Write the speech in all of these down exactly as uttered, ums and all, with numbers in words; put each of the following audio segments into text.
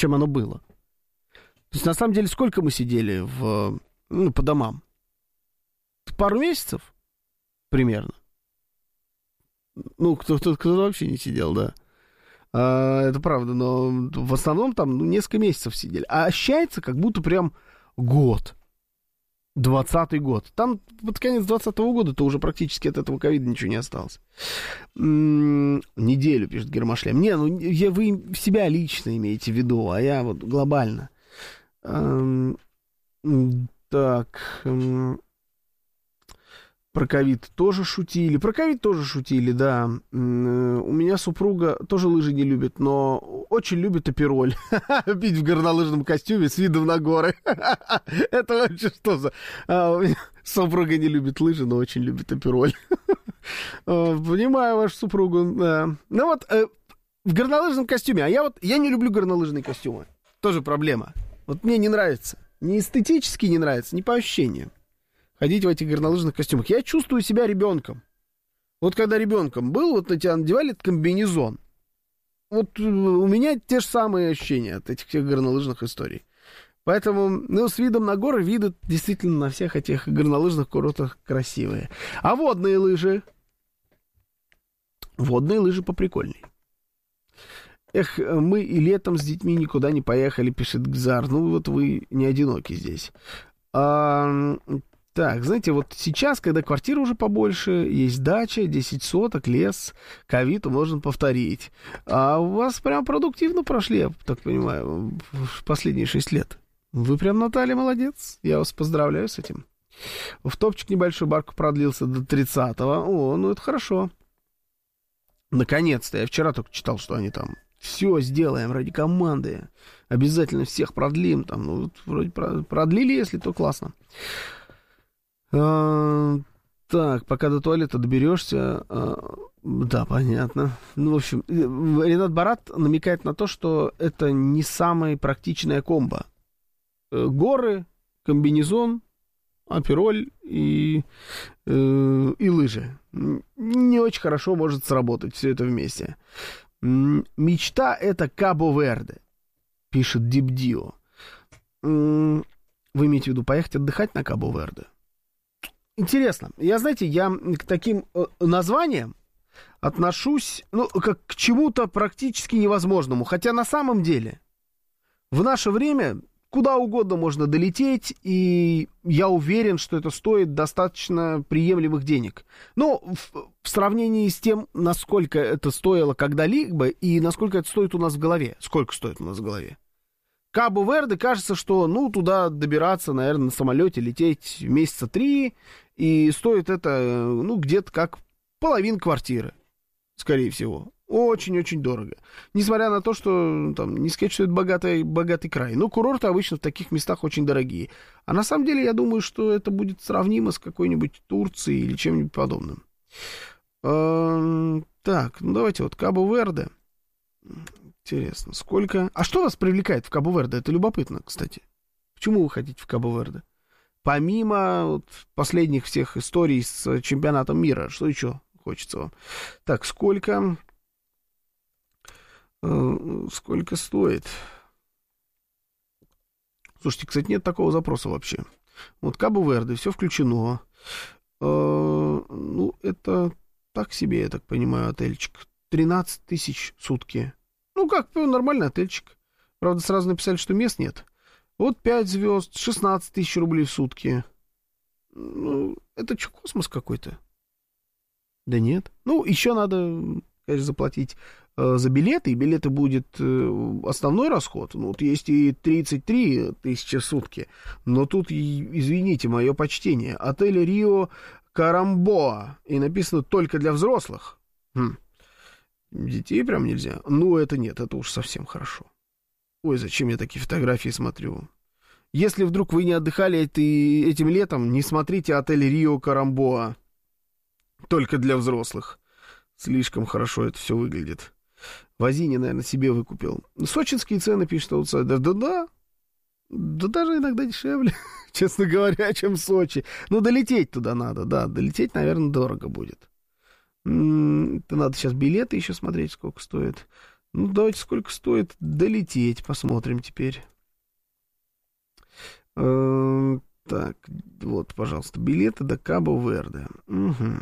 чем оно было. То есть, на самом деле, сколько мы сидели в, ну, по домам? Пару месяцев примерно. Ну, кто-то, кто вообще не сидел, да. А, это правда, но в основном там ну, несколько месяцев сидели. А ощущается, как будто прям год. Двадцатый год. Там под конец двадцатого года-то уже практически от этого ковида ничего не осталось. М-м, неделю, пишет Гермошлем. Не, ну я, вы себя лично имеете в виду, а я вот глобально. М-м, так... М- Про ковид тоже шутили. Про ковид тоже шутили, да. У меня супруга тоже лыжи не любит, но очень любит апероль. Пить в горнолыжном костюме с видом на горы. Это вообще что за... Супруга не любит лыжи, но очень любит апероль. Понимаю вашу супругу, да. Ну вот, в горнолыжном костюме. А я вот, я не люблю горнолыжные костюмы. Тоже проблема. Вот мне не нравится. Ни эстетически не нравится, ни по ощущениям. Ходить в этих горнолыжных костюмах. Я чувствую себя ребенком. Вот когда ребенком был, вот на тебя надевали этот комбинезон. Вот у меня те же самые ощущения от этих всех горнолыжных историй. Поэтому, ну, с видом на горы, виды действительно на всех этих горнолыжных курортах красивые. А водные лыжи? Водные лыжи поприкольней. Эх, мы и летом с детьми никуда не поехали, пишет Гзар. Ну, вот вы не одиноки здесь. А... Так, знаете, вот сейчас, когда квартира уже побольше, есть дача, десять соток, лес, ковид можно повторить. А у вас прям продуктивно прошли, я так понимаю, последние шесть лет. Вы прям, Наталья, молодец. Я вас поздравляю с этим. В топчик небольшой барку продлился до тридцатого. О, ну это хорошо. Наконец-то. Я вчера только читал, что они там все сделаем ради команды. Обязательно всех продлим. Там, ну, вот, вроде продлили, если то классно. А, так, пока до туалета доберешься. А, да, понятно. Ну, в общем, Ренат Барат намекает на то, что это не самая практичная комбо. Горы, комбинезон, апероль и, э, и лыжи. Не очень хорошо может сработать все это вместе. Мечта — это Кабо-Верде, пишет Дипдио. Вы имеете в виду поехать отдыхать на Кабо-Верде? Интересно. Я, знаете, я к таким э, названиям отношусь, ну, как к чему-то практически невозможному. Хотя на самом деле в наше время куда угодно можно долететь, и я уверен, что это стоит достаточно приемлемых денег. Но в, в сравнении с тем, насколько это стоило когда-либо и насколько это стоит у нас в голове. Сколько стоит у нас в голове? Кабо-Верде, кажется, что, ну, туда добираться, наверное, на самолете лететь месяца три, и стоит это, ну, где-то как половина квартиры, скорее всего. Очень-очень дорого. Несмотря на то, что, там, не сказать, что это богатый, богатый край. Но курорты обычно в таких местах очень дорогие. А на самом деле, я думаю, что это будет сравнимо с какой-нибудь Турцией или чем-нибудь подобным. Так, ну, давайте вот Кабо-Верде. Интересно, сколько... А что вас привлекает в Кабо-Верде? Это любопытно, кстати. Почему вы хотите в Кабо-Верде? Помимо вот последних всех историй с чемпионатом мира, что еще хочется вам? Так, сколько... Э, сколько стоит? Слушайте, кстати, нет такого запроса вообще. Вот Кабо-Верде, все включено. Э, ну, это так себе, я так понимаю, отельчик. тринадцать тысяч сутки. Ну, как, нормальный отельчик. Правда, сразу написали, что мест нет. Вот пять звезд, шестнадцать тысяч рублей в сутки. Ну, это что, космос какой-то? Да нет. Ну, еще надо, конечно, заплатить э, за билеты. И билеты будет э, основной расход. Ну, вот есть и тридцать три тысячи в сутки. Но тут, извините, мое почтение. Отель Рио Карамбоа. И написано только для взрослых. Хм. Детей прям нельзя? Ну, это нет, это уж совсем хорошо. Ой, зачем я такие фотографии смотрю? Если вдруг вы не отдыхали эти, этим летом, не смотрите отель Рио Карамбоа. Только для взрослых. Слишком хорошо это все выглядит. Возини, наверное, себе выкупил. Сочинские цены, пишет аутсайдер. Да-да. Да даже иногда дешевле, честно говоря, чем Сочи. Ну, долететь туда надо, да. Долететь, наверное, дорого будет. Это надо сейчас билеты еще смотреть, сколько стоит. Ну, давайте, сколько стоит долететь, посмотрим теперь. Э, так, вот, пожалуйста, билеты до Кабо-Верде. Угу.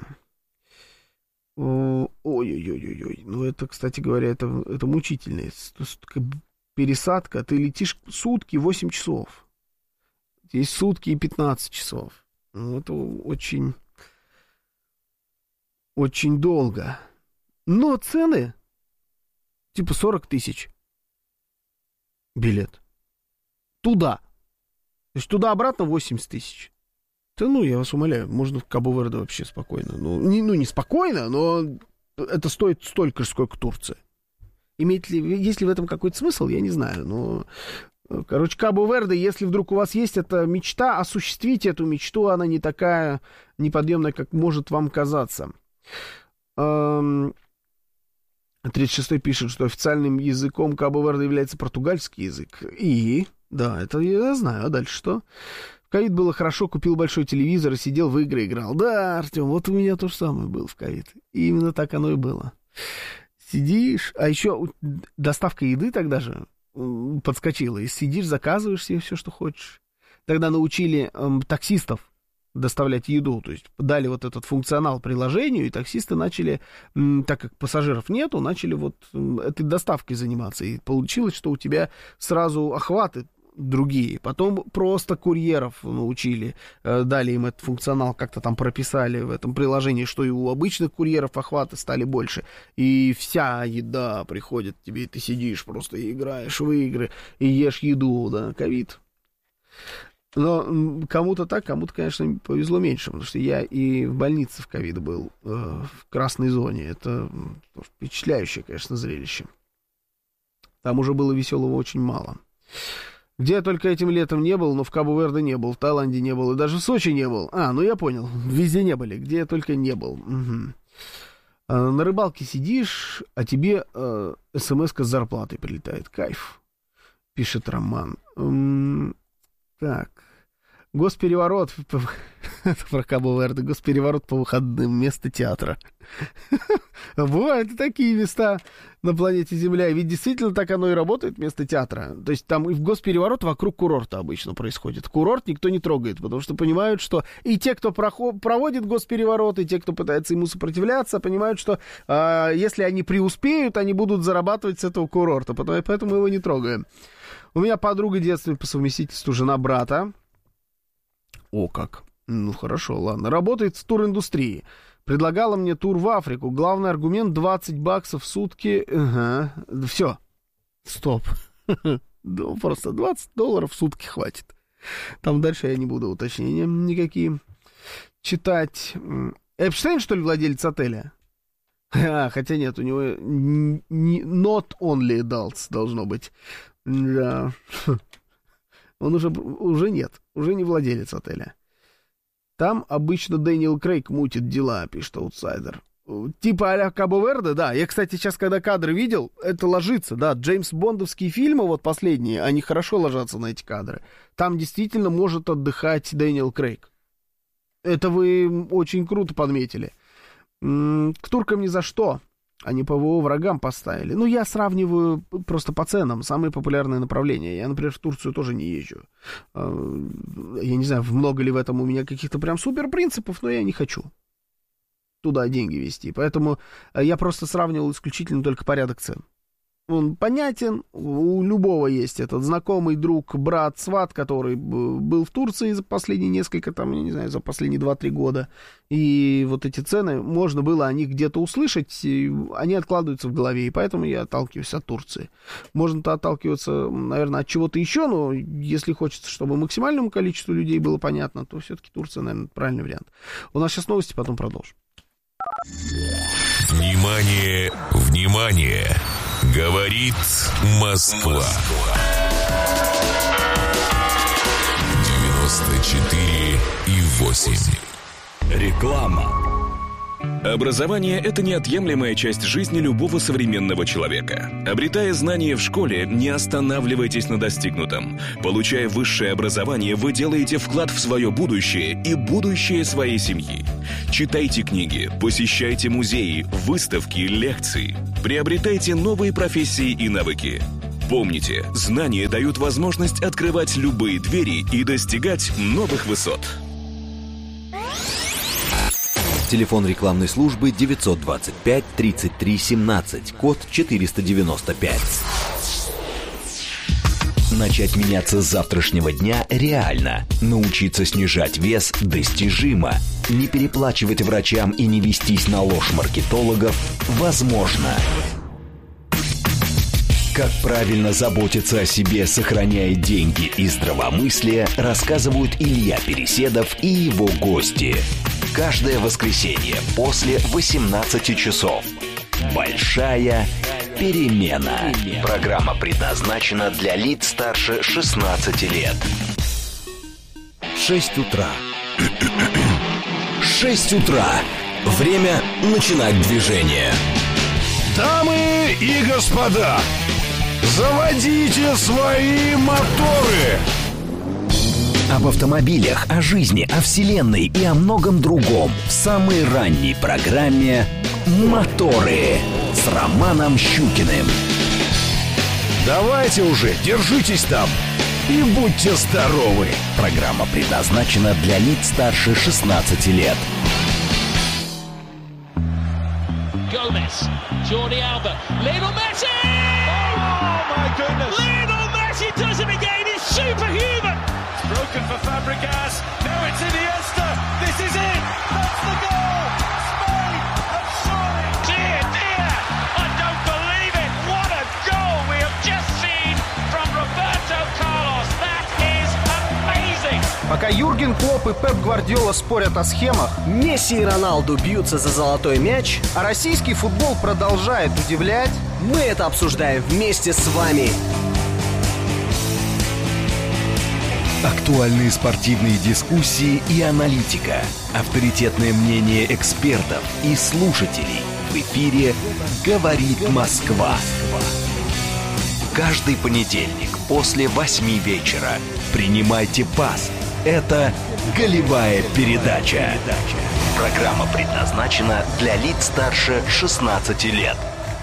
Ой-ой-ой-ой. Ну, это, кстати говоря, это, это мучительно. Пересадка, ты летишь сутки, восемь часов. Здесь сутки и пятнадцать часов. Ну, это очень, очень долго. Но цены типа сорок тысяч билет. Туда. То есть туда-обратно восемьдесят тысяч. Да ну, я вас умоляю, можно в Кабо-Верде вообще спокойно. Ну не, ну, не спокойно, но это стоит столько же, сколько Турция. Имеет ли, есть ли в этом какой-то смысл, я не знаю. Но, короче, Кабо-Верде, если вдруг у вас есть эта мечта, осуществите эту мечту, она не такая неподъемная, как может вам казаться. тридцать шестой пишет, что официальным языком Кабо-Верде является португальский язык. И, да, это я знаю. А дальше что? В ковид было хорошо, купил большой телевизор и сидел в игры играл. Да, Артем, вот у меня то же самое было в ковид. И именно так оно и было. Сидишь, а еще доставка еды тогда же подскочила. И сидишь, заказываешь себе все, что хочешь. Тогда научили эм, таксистов доставлять еду, то есть дали вот этот функционал приложению, и таксисты начали, так как пассажиров нету, начали вот этой доставкой заниматься, и получилось, что у тебя сразу охваты другие, потом просто курьеров научили, дали им этот функционал, как-то там прописали в этом приложении, что и у обычных курьеров охваты стали больше, и вся еда приходит тебе, и ты сидишь просто и играешь в игры, и ешь еду, да, ковид. Но кому-то так, кому-то, конечно, повезло меньше, потому что я и в больнице в ковид был, э, в красной зоне. Это впечатляющее, конечно, зрелище. Там уже было веселого очень мало. Где я только этим летом не был, но в Кабо-Верде не был, в Таиланде не был, и даже в Сочи не был. А, ну я понял, везде не были, где я только не был. Угу. А, на рыбалке сидишь, а тебе э, смс-ка с зарплатой прилетает. Кайф, пишет Роман. М- Так, госпереворот, про Кабо-Верде, госпереворот по выходным, вместо театра. Бывают и такие места на планете Земля, ведь действительно так оно и работает, вместо театра. То есть там и в госпереворот вокруг курорта обычно происходит. Курорт никто не трогает, потому что понимают, что и те, кто проход, проводит госпереворот, и те, кто пытается ему сопротивляться, понимают, что э, если они преуспеют, они будут зарабатывать с этого курорта, поэтому его не трогаем. У меня подруга детства по совместительству, жена брата. О, как. Ну, хорошо, ладно. Работает в туриндустрии. Предлагала мне тур в Африку. Главный аргумент — двадцать баксов в сутки. Ага. Все. Стоп. Ну, просто двадцать долларов в сутки хватит. Там дальше я не буду уточнения никакие читать. Эпштейн, что ли, владелец отеля? А, хотя нет, у него не not only adults должно быть. Да. Он уже, уже нет, уже не владелец отеля. Там обычно Дэниел Крейг мутит дела, пишет аутсайдер. Типа а-ля Кабо-Верде, да. Я, кстати, сейчас, когда кадры видел, это ложится, да. Джеймс Бондовские фильмы, вот последние, они хорошо ложатся на эти кадры. Там действительно может отдыхать Дэниел Крейг. Это вы очень круто подметили. К туркам ни за что. Они ПВО врагам поставили. Ну, я сравниваю просто по ценам. Самые популярные направления. Я, например, в Турцию тоже не езжу. Я не знаю, много ли в этом у меня каких-то прям супер принципов, но я не хочу туда деньги вести. Поэтому я просто сравнивал исключительно только порядок цен. Он понятен, у любого есть этот знакомый, друг, брат, сват, который был в Турции за последние несколько, там, я не знаю, за последние два-три года. И вот эти цены, можно было о них где-то услышать, они откладываются в голове, и поэтому я отталкиваюсь от Турции. Можно-то отталкиваться, наверное, от чего-то еще, но если хочется, чтобы максимальному количеству людей было понятно, то все-таки Турция, наверное, правильный вариант. У нас сейчас новости, потом продолжим. Внимание, внимание! Говорит Москва. девяносто четыре и восемь. Реклама. Образование – это неотъемлемая часть жизни любого современного человека. Обретая знания в школе, не останавливайтесь на достигнутом. Получая высшее образование, вы делаете вклад в свое будущее и будущее своей семьи. Читайте книги, посещайте музеи, выставки, лекции. Приобретайте новые профессии и навыки. Помните, знания дают возможность открывать любые двери и достигать новых высот. Телефон рекламной службы девятьсот двадцать пять тридцать три семнадцать, код четыреста девяносто пять. Начать меняться с завтрашнего дня реально. Научиться снижать вес достижимо. Не переплачивать врачам и не вестись на ложь маркетологов возможно. Как правильно заботиться о себе, сохраняя деньги и здравомыслие, рассказывают Илья Переседов и его гости. Каждое воскресенье после восемнадцати часов. Большая перемена. Программа предназначена для лиц старше шестнадцати лет. шесть утра. шесть утра. Время начинать движение. Дамы и господа, заводите свои моторы! Об автомобилях, о жизни, о вселенной и о многом другом в самой ранней программе «Моторы» с Романом Щукиным. Давайте уже, держитесь там и будьте здоровы! Программа предназначена для лиц старше шестнадцати лет. Gomez, Jordi Alba, Lionel Messi! Oh my goodness! Lionel Messi does it again! It's superhuman! It's broken for Fabregas. Now it's Iniesta. This is it. That's the goal. Spain have scored. Dear, dear, I don't believe it. What a goal we have just seen from Roberto Carlos. That is amazing. Пока Юрген Клопп и Пеп Гвардиола спорят о схемах, Месси и Роналду бьются за золотой мяч, а российский футбол продолжает удивлять, мы это обсуждаем вместе с вами. Актуальные спортивные дискуссии и аналитика. Авторитетное мнение экспертов и слушателей. В эфире «Говорит Москва». Каждый понедельник после восьми вечера принимайте пас. Это «Голевая передача». Программа предназначена для лиц старше шестнадцати лет.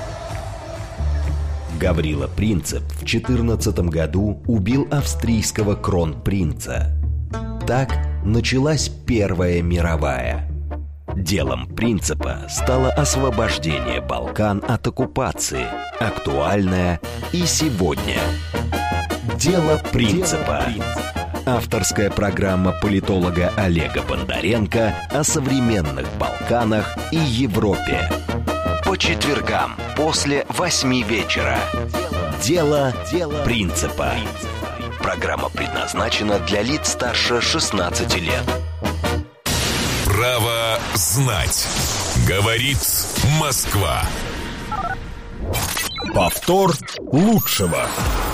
Гаврила Принцип в четырнадцатом году убил австрийского кронпринца. Так началась Первая мировая. Делом Принципа стало освобождение Балкан от оккупации, актуальное и сегодня. Дело Принципа. Авторская программа политолога Олега Бондаренко о современных Балканах и Европе. По четвергам после восьми вечера. Дело Принципа. Программа предназначена для лиц старше шестнадцати лет. Право знать. Говорит Москва. Повтор лучшего.